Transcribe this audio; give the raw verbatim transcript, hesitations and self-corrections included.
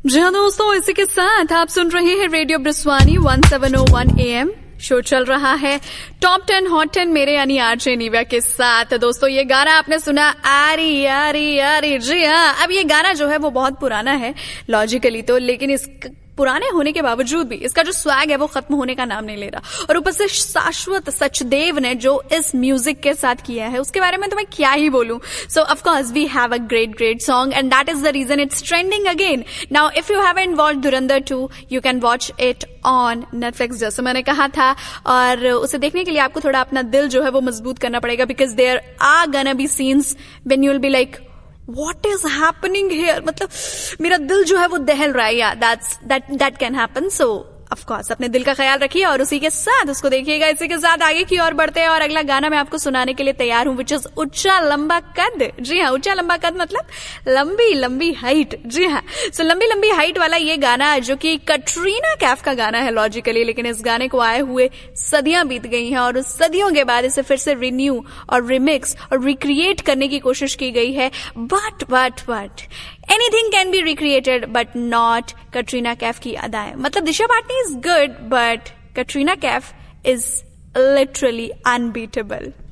जी हाँ दोस्तों, इसी के साथ आप सुन रहे हैं radio ब्रिस्वानी one seven O one A M. Show चल रहा है टॉप टेन हॉट टेन मेरे यानी आरजे निव्या के साथ। दोस्तों ये गाना आपने सुना, आरी आरी आरी। जी हाँ, अब ये गाना जो है वो बहुत पुराना है लॉजिकली तो, लेकिन इस पुराने होने के बावजूद भी इसका जो स्वैग है वो खत्म होने का नाम नहीं ले रहा। और ऊपर से शाश्वत सचदेव ने जो इस म्यूजिक के साथ किया है उसके बारे में तो मैं क्या ही बोलूं। सो of course we have a great great song and that is the reason it's trending again. Now if you haven't watched Dhurandhar to you can watch it on Netflix, जैसे मैंने कहा था। और उसे देखने के लिए आपको थोड़ा अपना दिल जो है वो मजबूत करना पड़ेगा, because there are gonna be scenes when you will be like What is happening here? मतलब मेरा दिल जो है वो दहल रहा है। Yeah, that's that that can happen. So of course अपने दिल का ख्याल रखिए और उसी के साथ उसको देखिएगा। इसी के साथ आगे की ओर बढ़ते हैं और अगला गाना मैं आपको सुनाने के लिए तैयार हूँ, विच इज ऊंचा लंबा कद। जी हाँ, ऊंचा लंबा कद मतलब लंबी लंबी हाइट। जी हाँ, सो so, लंबी लंबी हाइट वाला ये गाना जो कि कटरीना कैफ का गाना है लॉजिकली, लेकिन इस गाने को आए हुए सदियां बीत गई हैं और उस सदियों के बाद इसे फिर से रिन्यू और रिमिक्स और रिक्रिएट करने की कोशिश की गई है। But but but anything can be recreated but not Katrina Kaif की अदाएं। मतलब दिशा Patni is good but Katrina Kaif is literally unbeatable.